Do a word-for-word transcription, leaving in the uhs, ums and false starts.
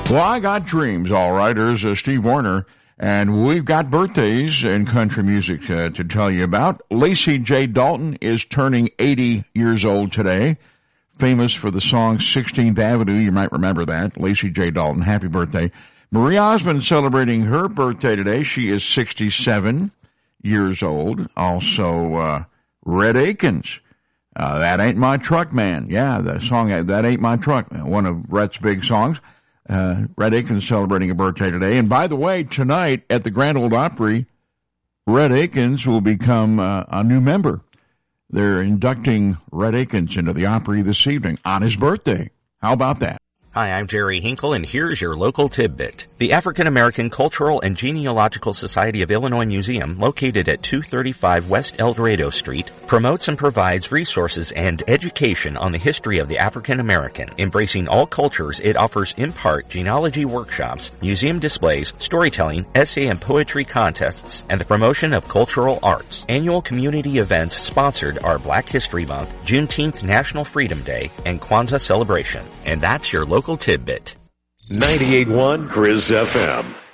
Well, I got dreams, all right. There's uh, Steve Wariner, and we've got birthdays in country music uh, to tell you about. Lacey J. Dalton is turning eighty years old today, famous for the song sixteenth Avenue. You might remember that. Lacey J. Dalton, happy birthday. Marie Osmond celebrating her birthday today. She is sixty-seven years old. Also, uh, Red Akins. Uh, That Ain't My Truck, Man. Yeah, the song, That Ain't My Truck, one of Rhett's big songs. Uh, Red Akins celebrating a birthday today. And by the way, tonight at the Grand Ole Opry, Red Akins will become uh, a new member. They're inducting Red Akins into the Opry this evening on his birthday. How about that? Hi, I'm Jerry Hinkle, and here's your local tidbit. The African American Cultural and Genealogical Society of Illinois Museum, located at two thirty-five West El Dorado Street, promotes and provides resources and education on the history of the African American. Embracing all cultures, it offers in part genealogy workshops, museum displays, storytelling, essay and poetry contests, and the promotion of cultural arts. Annual community events sponsored are Black History Month, Juneteenth National Freedom Day, and Kwanzaa celebration. And that's your local tidbit. ninety-eight point one Grizz F M.